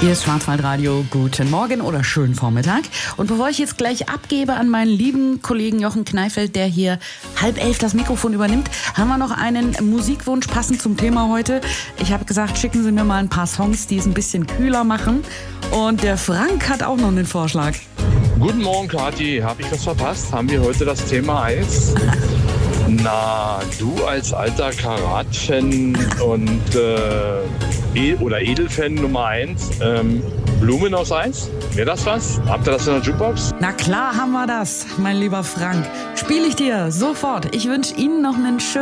Hier ist Schwarzwaldradio. Guten Morgen oder schönen Vormittag. Und bevor ich jetzt gleich abgebe an meinen lieben Kollegen Jochen Kneifeld, der hier 10:30 das Mikrofon übernimmt, haben wir noch einen Musikwunsch passend zum Thema heute. Ich habe gesagt, schicken Sie mir mal ein paar Songs, die es ein bisschen kühler machen. Und der Frank hat auch noch einen Vorschlag. Guten Morgen, Kathi. Habe ich was verpasst? Haben wir heute das Thema Eis? Na, du als alter Karat-Fan und oder Edelfan Nummer 1, Blumen aus Eis? Wäre das was? Habt ihr das in der Jukebox? Na klar haben wir das, mein lieber Frank. Spiele ich dir sofort. Ich wünsche Ihnen noch einen schönen